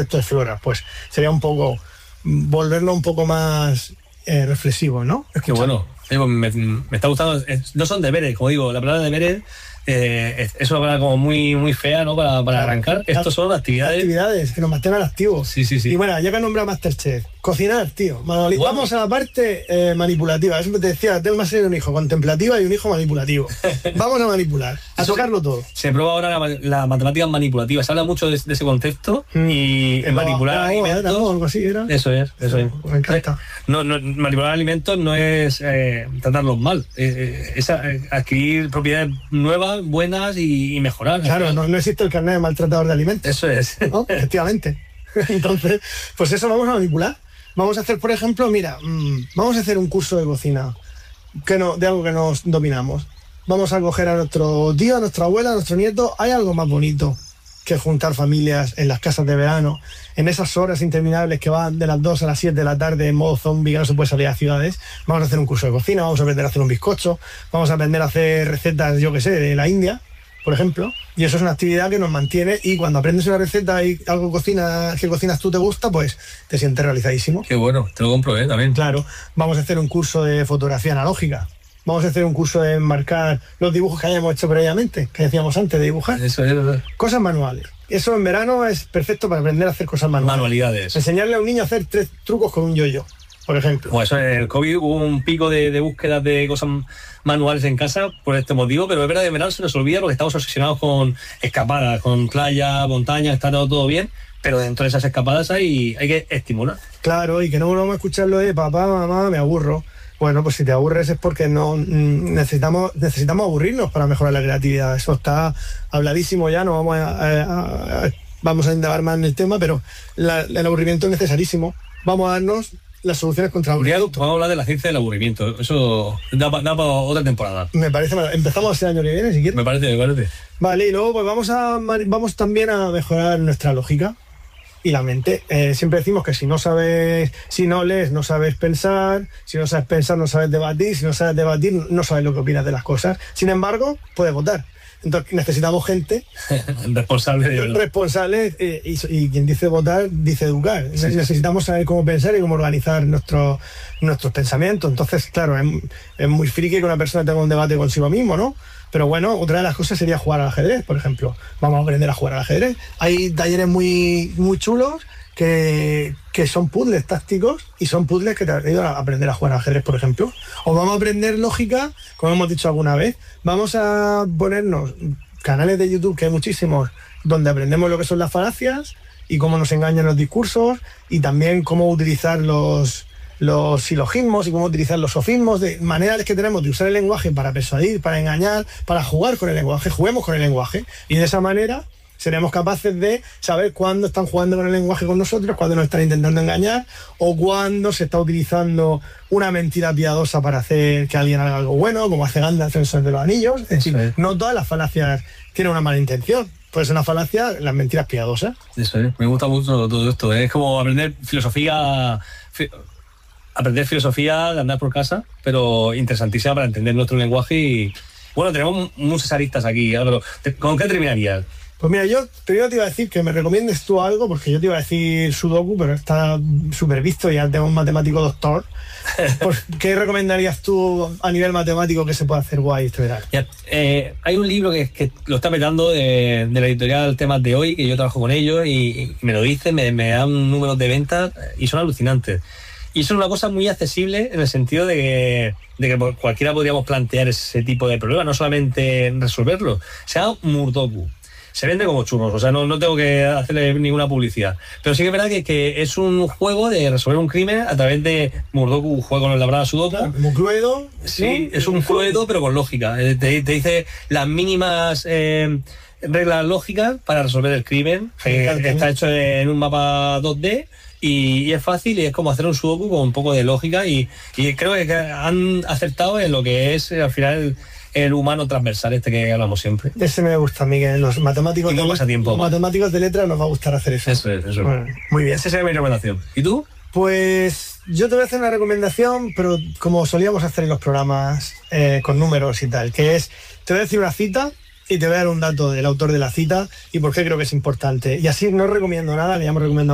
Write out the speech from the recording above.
concepto de flora, pues sería un poco volverlo un poco más reflexivo, ¿no? Qué bueno. Me está gustando. No son deberes, como digo, la palabra deberes es una palabra como muy fea, ¿no? Para arrancar. Estos son actividades que nos mantengan activos. Sí. Y bueno, ya que nombra Masterchef, cocinar, tío. Vamos a la parte manipulativa. Eso te decía, tengo una serie de un hijo contemplativa y un hijo manipulativo. Vamos a manipular, a tocarlo todo. Se prueba ahora la matemática manipulativa. Se habla mucho de ese concepto y manipular alimentos. Algo así era. Eso es. Me encanta. No, manipular alimentos no es tratarlos mal. Es adquirir propiedades nuevas, buenas y mejorar. Claro, no existe el carnet de maltratador de alimentos. Eso es. ¿No? Efectivamente. Entonces, pues eso vamos a manipular. Vamos a hacer, por ejemplo, vamos a hacer un curso de cocina de algo que nos dominamos. Vamos a coger a nuestro tío, a nuestra abuela, a nuestro nieto. Hay algo más bonito que juntar familias en las casas de verano, en esas horas interminables que van de las 2 a las 7 de la tarde en modo zombie, que no se puede salir a ciudades. Vamos a hacer un curso de cocina, vamos a aprender a hacer un bizcocho, vamos a aprender a hacer recetas, yo que sé, de la India, por ejemplo, y eso es una actividad que nos mantiene, y cuando aprendes una receta y algo que cocinas tú te gusta, pues te sientes realizadísimo. Qué bueno, te lo compro, también. Claro, vamos a hacer un curso de fotografía analógica. Vamos a hacer un curso de enmarcar los dibujos que hayamos hecho previamente, que decíamos antes de dibujar. Eso es. Cosas manuales. Eso en verano es perfecto para aprender a hacer cosas manuales. Manualidades. Enseñarle a un niño a hacer 3 trucos con un yo-yo, por ejemplo. Bueno, eso en el COVID hubo un pico de búsquedas de cosas manuales en casa por este motivo, pero es verdad que en verano se nos olvida porque estamos obsesionados con escapadas, con playa, montaña, está todo bien, pero dentro de esas escapadas hay que estimular. Claro, y que no volvamos a escuchar lo de papá, mamá, me aburro. Bueno, pues si te aburres es porque no necesitamos aburrirnos para mejorar la creatividad. Eso está habladísimo ya, no vamos a indagar más en el tema, pero el aburrimiento es necesarísimo. Vamos a darnos las soluciones contra el aburrimiento. Vamos a hablar de la ciencia del aburrimiento. Eso da para otra temporada. Me parece mal. Empezamos el año que viene, si quieres. Me parece. Vale, y luego pues vamos también a mejorar nuestra lógica y la mente. Siempre decimos que si no lees, no sabes pensar, si no sabes pensar, no sabes debatir, si no sabes debatir, no sabes lo que opinas de las cosas. Sin embargo, puedes votar. Entonces necesitamos gente responsable y quien dice votar, dice educar. Sí. Necesitamos saber cómo pensar y cómo organizar nuestros pensamientos. Entonces, claro, es muy friki que una persona tenga un debate consigo mismo, ¿no? Pero bueno, otra de las cosas sería jugar al ajedrez, por ejemplo. Vamos a aprender a jugar al ajedrez. Hay talleres muy, muy chulos que son puzzles tácticos y son puzzles que te ayudan a aprender a jugar al ajedrez, por ejemplo. O vamos a aprender lógica, como hemos dicho alguna vez. Vamos a ponernos canales de YouTube, que hay muchísimos, donde aprendemos lo que son las falacias y cómo nos engañan los discursos, y también cómo utilizar los silogismos y cómo utilizar los sofismos, de maneras que tenemos de usar el lenguaje para persuadir, para engañar, para jugar con el lenguaje. Juguemos con el lenguaje y de esa manera seremos capaces de saber cuándo están jugando con el lenguaje con nosotros, cuándo nos están intentando engañar, o cuándo se está utilizando una mentira piadosa para hacer que alguien haga algo bueno, como hace Gandalf en El Señor de los Anillos. Es decir, no todas las falacias tienen una mala intención. Puede ser una falacia las mentiras piadosas. Eso es. Me gusta mucho todo esto. Es como aprender filosofía de andar por casa, pero interesantísima para entender nuestro lenguaje. Y bueno, tenemos muchas aristas aquí, pero ¿con qué terminarías? Pues mira, yo primero te iba a decir que me recomiendes tú algo, porque yo te iba a decir Sudoku, pero está súper visto, ya tengo un matemático doctor. ¿Qué recomendarías tú a nivel matemático que se pueda hacer guay este verano? Hay un libro que lo está petando de la editorial Temas de Hoy, que yo trabajo con ellos, y me lo dicen, me dan números de ventas y son alucinantes. Y eso es una cosa muy accesible en el sentido de que cualquiera podríamos plantear ese tipo de problema, no solamente resolverlo. Se llama Murdoku. Se vende como churros, o sea, no tengo que hacerle ninguna publicidad. Pero sí que es verdad que es un juego de resolver un crimen a través de Murdoku, un juego con el labrada Sudoku. ¿Como Cluedo? Sí, es un Cluedo, pero con lógica. Te dice las mínimas reglas lógicas para resolver el crimen. Está hecho en un mapa 2D. Y es fácil, y es como hacer un Sudoku con un poco de lógica, y creo que han acertado en lo que es al final el humano transversal que hablamos siempre. Ese me gusta a mí, que los matemáticos de letras nos va a gustar hacer eso. Eso es. Bueno, muy bien. Esa sería mi recomendación. ¿Y tú? Pues yo te voy a hacer una recomendación, pero como solíamos hacer en los programas con números y tal, que es, te voy a decir una cita y te voy a dar un dato del autor de la cita y por qué creo que es importante. Y así no recomiendo nada, le llamo recomendado